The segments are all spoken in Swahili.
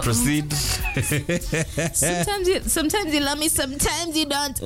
Proceed. Sometimes you love me, sometimes you don't.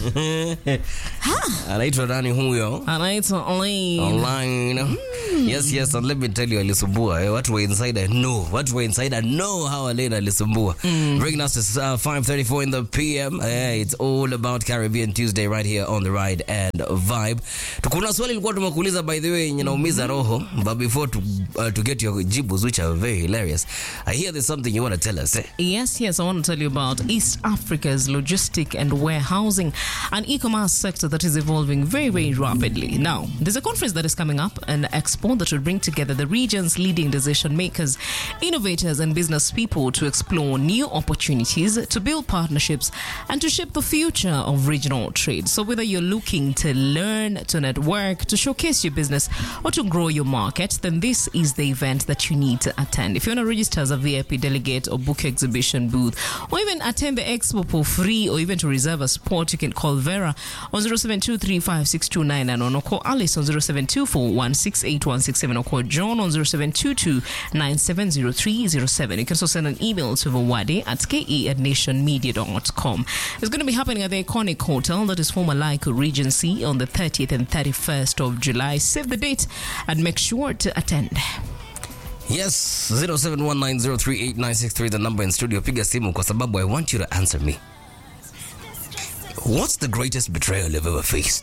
Anaitwa nani huyo? Anaitwa Online. Yes, and let me tell you, alisumbua. Watu wa Insider know how Alena alisumbua. Bringing us to 5:34 in the PM. It's all about Caribbean Tuesday right here on the Ride and Vibe. Tukuna swali lilikuwa tumekuuliza, by the way, inaumiza roho, but before to get your jibus, which are very hilarious, I hear there's something you want to tell us. Yes, I want to tell you about East Africa's logistic and warehousing and e-commerce sector that is evolving very, very rapidly. Now, there's a conference that is coming up, an expo that will bring together the region's leading decision makers, innovators, and business people to explore new opportunities, to build partnerships, and to shape the future of regional trade. So whether you're looking to learn, to network, to showcase your business, or to grow your market, then this is the event that you need to attend. If you want to register as a VIP delegate or book exhibition booth, or even attend the expo for free, or even to reserve a spot, you can call Vera on 0723562999 or call Alice on 0724168167 or call John on 0722970307. You can also send an email to vawade@ke@nationmedia.com. It's going to be happening at the iconic hotel that is former Laiko Regency on the 30th and 31st of July. Save the date and make sure to attend. Yes, 0719038963, the number in studio. Piga simu kwa sababu I want you to answer me. What's the greatest betrayal you've ever faced?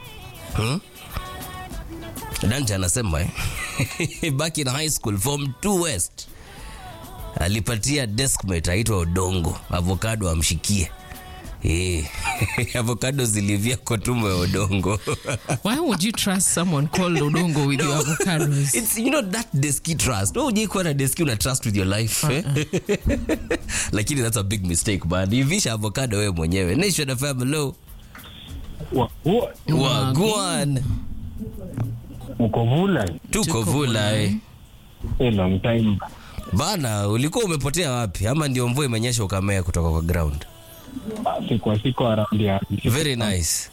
Danja anasema back in high school, Form 2 West, alipatia deskmate aitwa Odongo avocado amshikie. Avocado zilivia kwa tumbo ya Odongo. Why would you trust someone called Odongo with your avocados? It's, that deski trust. Ujikuwa na deski una trust with your life. Lakini that's a big mistake, man. Ivisha avocado wewe mwenyewe. Nation FM, hello. Wagwan. Tuko vula. Long time. Bana, ulikuwa umepotea wapi? Ama ndio mvua imenyesha ukamea kutoka kwa ground? Siko around ya. Very nice.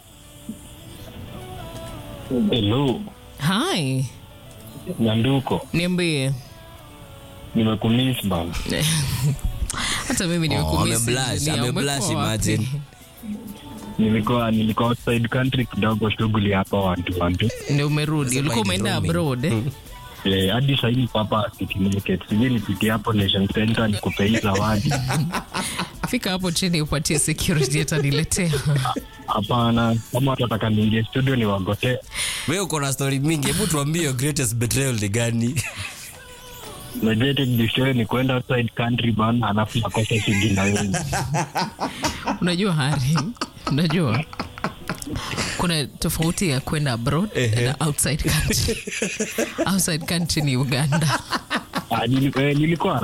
Hello. Hi. Nyanduko. Niambie. Nimekumiss bana. Hata mimi nimekumiss. Ameblash Martin. Nilikuwa outside country kidogo, shughuli hapa watu. Ndio umerudi. Ulikuwa umeenda abroad. Hadi sasa hivi papa certificate. Sijui nipitie hapo Nation Center nikupei zawadi. Fika hapo chini upatie security ataniletea. Hapana, kama watataka niingie studio ni wagote. Wewe uko na story mingi, hebu tuambie your greatest betrayal ni gani? My greatest betrayal ni kwenda outside country bana, alafu nakosa shingi na wewe. Unajua Hari, unajua kuna tofauti ya kwenda abroad na outside country. Outside country ni Uganda. Nilikuwa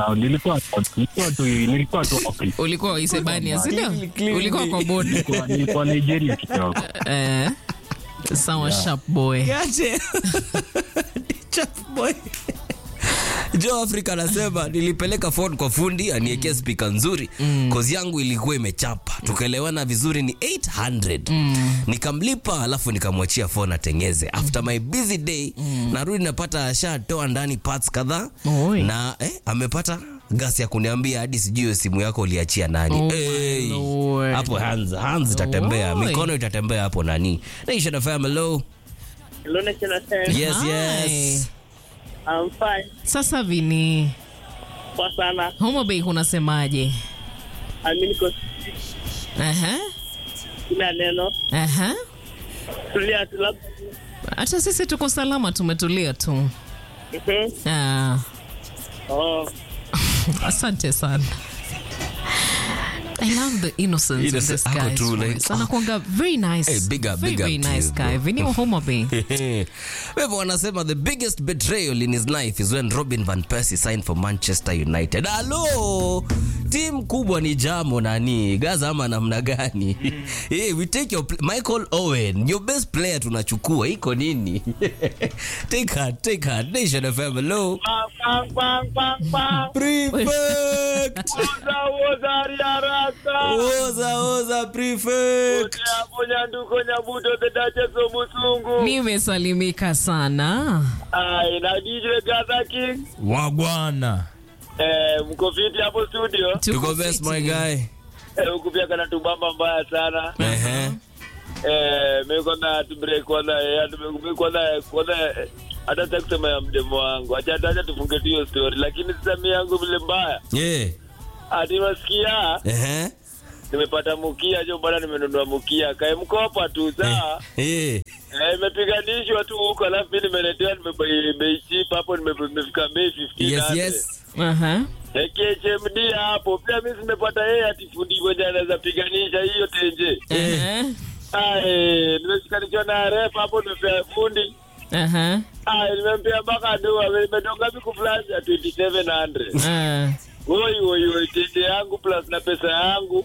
tu ulikuwa Isebania, sio? Ulikuwa kwa boda. Nilikuwa Nigeria kidogo. Sawa, sharp boy. Gaje. Sharp boy. Joe Africa anasema nilipeleka phone kwa fundi aniwekea speaker nzuri, kozi yangu ilikuwa imechapa, tukaelewana vizuri, ni 800. Nikamlipa alafu nikamwachia phone atengeze. After my busy day narudi napata ashatoa ndani parts kadhaa na amepata gasi ya kuniambia hadi sijui simu yako uliachia nani. Hapo hands itatembea, mikono itatembea hapo nani. Nation FM, hello. Hello Nation FM. Yes. I'm fine. Sasa Vini. Kwa sana. Homa Bay unasemaje? Niko. Kuna neno. Tulia tu. Hata sisi tuko salama, tumetulia tu. Asante sana. I love the innocence of this guy. Sana kuanga very nice. Hey, big up nice guy. Vini wa Homa Bay. Wewe wanasema the biggest betrayal in his life is when Robin van Persie signed for Manchester United. Hello. Team kubwa ni jamo nani? Gaza ama namna gani? We take your Michael Owen, your best player tunachukua. Iko nini? Take her. Nation FM, hello. Prefect. Oza prefect. Nimesalimika sana. Na DJ Gaza King. Wagwana. Mko fiti hapo studio? Tuko best my guy. Huku pia kana tubamba mbaya sana. Mimi kwanza tu break kwanza hata kusema ya mdemo wangu. Acha tufunge hiyo story, lakini sasa mimi yangu vile mbaya. Hadi wasikia. Nimepata mukia jo bana, nimenunua mukia. Kae mkopa tu sawa. Imepiganishwa tu huko, alafu nimeletewa bei cheap hapo, nimefika bei 15. Yes. KHMD hapo. Pia mimi nimepata yeye atifundi ngoja anaweza piganisha hiyo tenje. Nimeshikanisha na ref hapo, nimepea fundi. Nimempea mpaka doa, nimetoka vipi kuflash 2700. Oi, tete yangu plus na pesa yangu.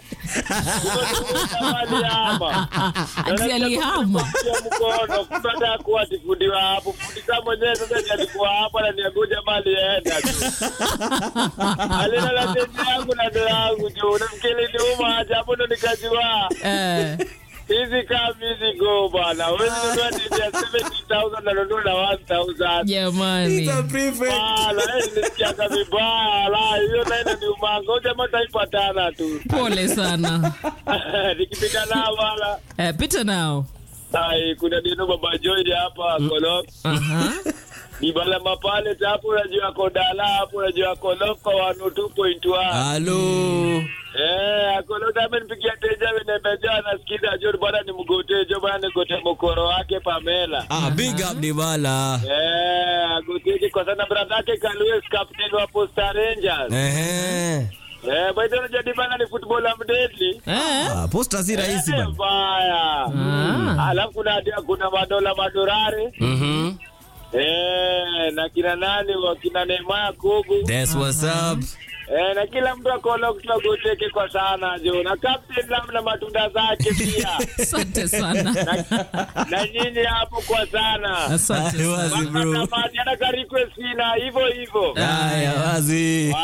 Alihama. Mkono kupata kuwa atifundiwa hapo. Fundi kama mwenyewe sasa alikuwa hapa na niangoja mali aenda. Alina la tete yangu na doa yangu jo. Unamkele ni haja hapo ndo nikajua. Hizi go bana. Wewe ndio ndio 70,000 na ndio na 1,000. Jamani. It's a prefect. Nisikia vibaya. La, hiyo naenda ni umango jamaa taipatana tu. Pole sana. Nikipita nao wala. Pita nao. Kuna neno baba Joy hapa Kolok. Ibala mapale hapo unajua Kodala hapo unajua Kolok kwa 102.1. Hello. Kolok amenipigia teja nimeja nasikiza Joy bwana ni mgotejo bwana nigote mkoro wake Pamela. Big up Dibala. Gotejo kwa sana brother yake Kalues captain wa Posta Rangers. Baada ya Dibala ni football amdedli. Posta si rahisi bana. Mbaya. Alafu kuna madola madorare. Na kina nani wakina Neymar Kogo. That's what's up. Na kila mtu akona kutagoteke kwa sana jo. Na captain na matunda zake pia. Asante sana. Na nyinyi hapo kwa sana. Asante wazi bro. Ana ka request na hivyo. Wazi.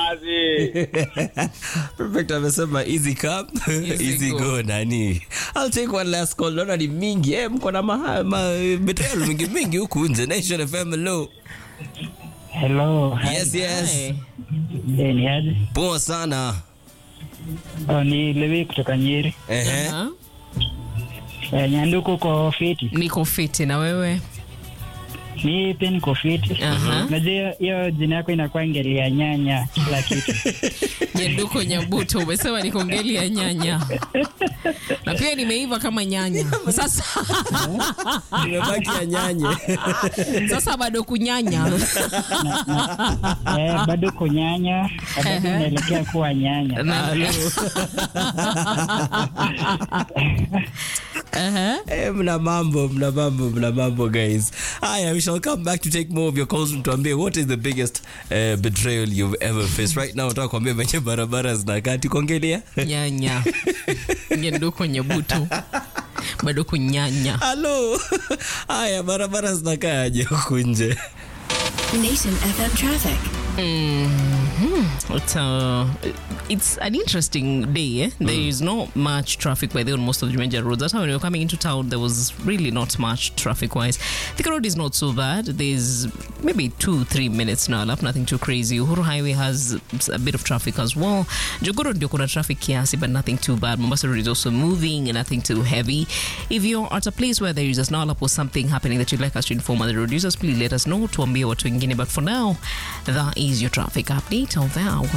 Perfect amesema easy come, easy go nani. I'll take one last call. Naona ni mingi. Mko na betrayal mingi huku nje. Nation FM hello. Hello. Yes. Ni aje? Poa sana. Ni Levi kutoka Nyeri. Nyanduko kwa fiti. Niko fiti na wewe? Ni pia niko fiti. Najua hiyo jina yako inakuwa ngeli ya nyanya kila kitu. Nyanduko Nyabuto umesema niko ngeli ya nyanya. Na pia nimeiva kama nyanya. Sasa nimebaki ya nyanya. Sasa bado kunyanya. Bado kunyanya. Bado naelekea kuwa nyanya. Mna mambo guys. We shall come back to take more of your calls. Tuambie what is the biggest betrayal you've ever faced. Right now nataka kuambia venye barabara zinakati kuongelea nyanya. Nyanduko Nyabuto bado kunyanya. Hello. Barabara zinakaaje huku nje? Nation FM traffic. It's an interesting day. There is not much traffic by the on most of the major roads. That's how when we were coming into town, there was really not much traffic-wise. The road is not so bad. There's maybe 2-3 minutes now left, nothing too crazy. Uhuru Highway has a bit of traffic as well. Jogoro ndio kuna traffic kiasi, but nothing too bad. Mombasa Road is also moving and nothing too heavy. If you're at a place where there is a snarl up or something happening that you'd like us to inform other road users, please let us know. Tuambie watu wengine. But for now, that is your traffic update of the hour.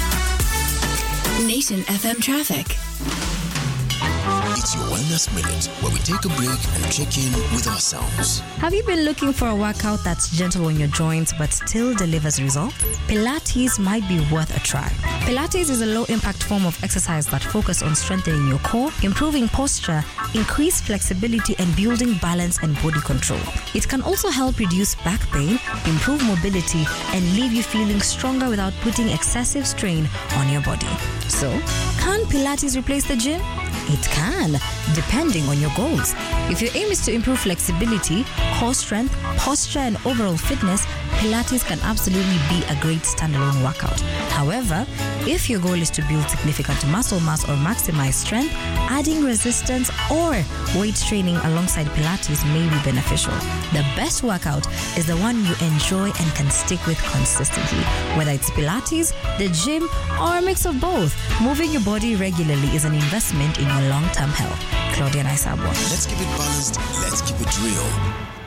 Nation FM traffic. It's your Wellness Minute, where we take a break and check in with ourselves. Have you been looking for a workout that's gentle on your joints but still delivers results? Pilates might be worth a try. Pilates is a low-impact form of exercise that focuses on strengthening your core, improving posture, increase flexibility, and building balance and body control. It can also help reduce back pain, improve mobility, and leave you feeling stronger without putting excessive strain on your body. So, Can Pilates replace the gym? It can, depending on your goals. If your aim is to improve flexibility, core strength, posture, and overall fitness, Pilates can absolutely be a great standalone workout. However, if your goal is to build significant muscle mass or maximize strength, adding resistance or weight training alongside Pilates may be beneficial. The best workout is the one you enjoy and can stick with consistently. Whether it's Pilates, the gym, or a mix of both, moving your body regularly is an investment in your long-term health. Claudia Naisabwa. Let's keep it balanced. Let's keep it real.